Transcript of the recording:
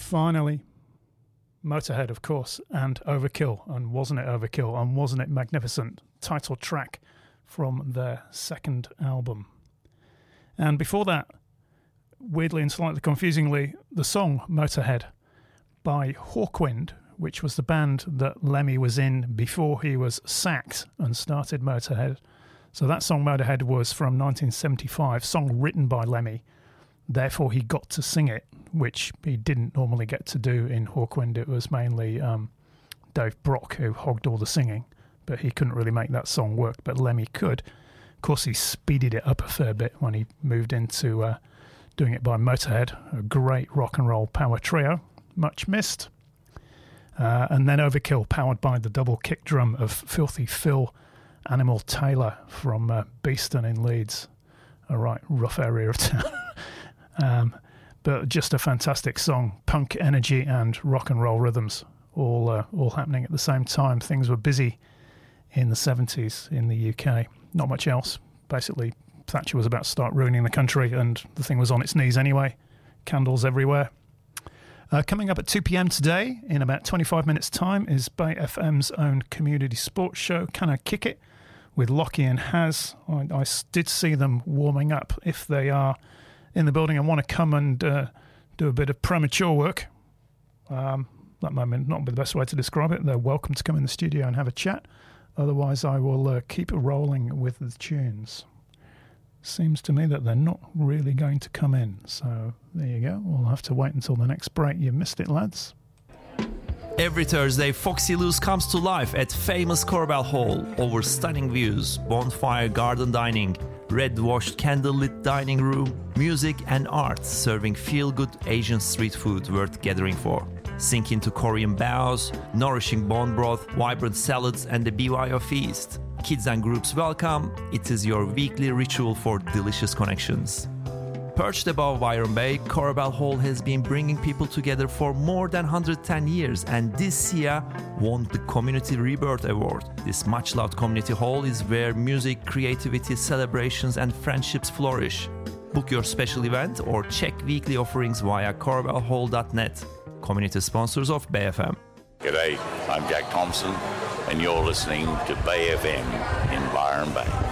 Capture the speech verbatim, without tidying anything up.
Finally, Motorhead, of course, and Overkill. And wasn't it Overkill? And wasn't it magnificent? Title track from their second album. And before that, weirdly and slightly confusingly, the song Motorhead by Hawkwind, which was the band that Lemmy was in before he was sacked and started Motorhead. So that song Motorhead was from nineteen seventy-five, song written by Lemmy. Therefore, he got to sing it, which he didn't normally get to do in Hawkwind. It was mainly um, Dave Brock who hogged all the singing, but he couldn't really make that song work, but Lemmy could. Of course, he speeded it up a fair bit when he moved into uh, doing it by Motorhead, a great rock and roll power trio, much missed. Uh, and then Overkill, powered by the double kick drum of Filthy Phil Animal Taylor from uh, Beeston in Leeds, a right rough area of town. um, but just a fantastic song, punk energy and rock and roll rhythms, all uh, all happening at the same time. Things were busy in the seventies in the U K. Not much else. Basically, Thatcher was about to start ruining the country, and the thing was on its knees anyway. Candles everywhere. Uh, coming up at two p.m. today, in about twenty-five minutes' time, is Bay F M's own community sports show, Can I Kick It?, with Lockie and Haz. I, I did see them warming up. If they are in the building and want to come and uh, do a bit of premature work, um, that might not be the best way to describe it. They're welcome to come in the studio and have a chat. Otherwise, I will uh, keep rolling with the tunes. Seems to me that they're not really going to come in. So there you go. We'll have to wait until the next break. You missed it, lads. Every Thursday, Foxy Loose comes to life at famous Corbell Hall. Over stunning views, bonfire garden dining, red-washed candlelit dining room, music and art, serving feel-good Asian street food worth gathering for. Sink into Korean baos, nourishing bone broth, vibrant salads, and the B Y O feast. Kids and groups welcome. It is your weekly ritual for delicious connections. Perched above Byron Bay, Corbell Hall has been bringing people together for more than one hundred ten years, and this year won the Community Rebirth Award. This much-loved community hall is where music, creativity, celebrations, and friendships flourish. Book your special event or check weekly offerings via corbell hall dot net. Community sponsors of Bay F M. G'day, I'm Jack Thompson, and you're listening to Bay F M in Byron Bay.